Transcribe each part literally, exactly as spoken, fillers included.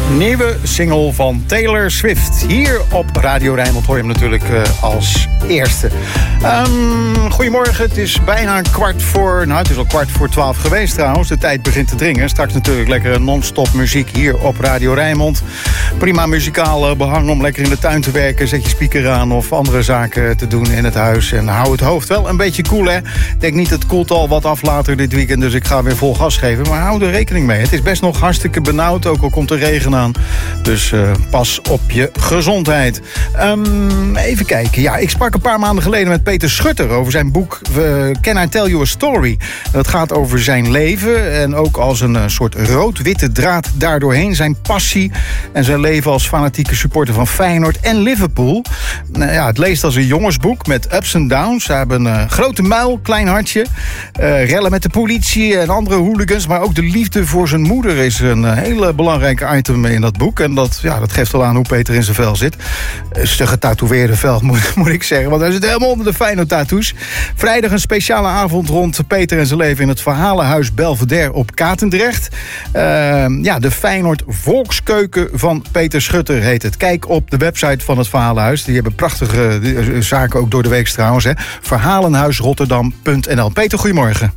Nieuwe single van Taylor Swift. Hier op Radio Rijnmond hoor je hem natuurlijk uh, als eerste. Um, goedemorgen, het is bijna een kwart voor... Nou, het is al kwart voor twaalf geweest trouwens. De tijd begint te dringen. Straks natuurlijk lekker non-stop muziek hier op Radio Rijnmond. Prima muzikaal behang om lekker in de tuin te werken. Zet je speaker aan of andere zaken te doen in het huis. En hou het hoofd wel een beetje koel, hè. Ik denk niet, het koelt al wat af later dit weekend, dus ik ga weer vol gas geven. Maar hou er rekening mee. Het is best nog hartstikke benauwd, ook al komt er regen aan. Dus uh, pas op je gezondheid. Um, even kijken. Ja, ik sprak een paar maanden geleden met Peter Schutter over zijn boek uh, Can I Tell You a Story? Dat gaat over zijn leven en ook als een uh, soort rood-witte draad daardoorheen. Zijn passie en zijn leven als fanatieke supporter van Feyenoord en Liverpool. Nou ja, het leest als een jongensboek met ups en downs. Ze hebben een uh, grote muil, klein hartje. Uh, rellen met de politie en andere hooligans. Maar ook de liefde voor zijn moeder is een uh, hele belangrijke item in dat boek. En dat, ja, dat geeft wel aan hoe Peter in zijn vel zit. Een getatoeëerde vel, moet, moet ik zeggen. Want hij zit helemaal onder de Feyenoord-tattoos. Vrijdag een speciale avond rond Peter en zijn leven in het Verhalenhuis Belvedere op Katendrecht. Uh, ja, de Feyenoord Volkskeuken van Peter Schutter heet het. Kijk op de website van het Verhalenhuis. Die hebben prachtige uh, zaken ook door de week trouwens. Hè. verhalenhuisrotterdam punt n l. Peter, goedemorgen.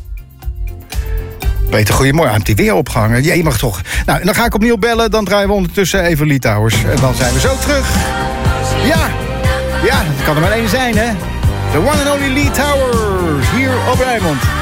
Peter, goedemorgen. Hij heeft die weer opgehangen. Ja, je mag toch. Nou, dan ga ik opnieuw bellen. Dan draaien we ondertussen even Lee Towers. En dan zijn we zo terug. Ja, ja, dat kan er maar één zijn, hè. The one and only Lee Towers. Hier op Rijnmond.